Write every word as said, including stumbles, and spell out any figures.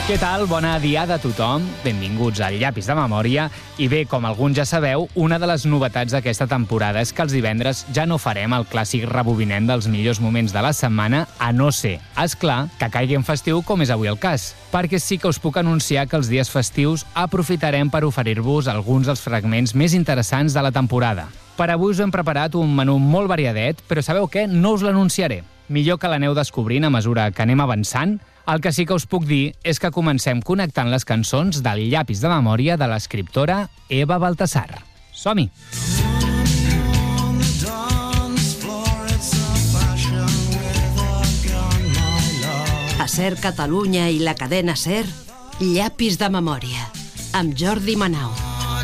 Què tal? Bona diada a tothom. Benvinguts al Llapis de Memòria. I bé, com alguns ja sabeu, una de les novetats d'aquesta temporada és que els divendres ja no farem el clàssic rebobinem dels millors moments de la setmana, a no ser, esclar, que caigui en festiu com és avui el cas. Perquè sí que us puc anunciar que els dies festius aprofitarem per oferir-vos alguns dels fragments més interessants de la temporada. Per avui us hem preparat un menú molt variadet, però sabeu què? No us l'anunciaré. Millor que l'aneu descobrint a mesura que anem avançant. El que sí que us puc dir és que comencem connectant les cançons del Llapis de Memòria de l'escriptora Eva Baltasar. Som-hi! A SER Catalunya i la cadena SER, Llapis de Memòria, amb Jordi Manau.